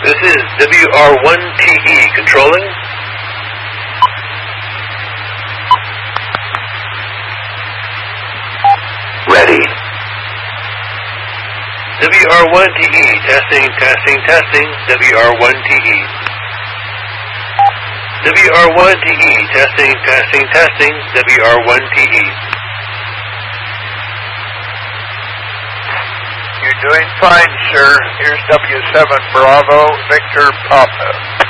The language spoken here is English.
This is WR1TE controlling. Ready. WR1TE, testing, testing, testing, WR1TE. WR1TE, testing, testing, testing, WR1TE. You're doing fine, sir. Here's W7 Bravo, Victor Papa.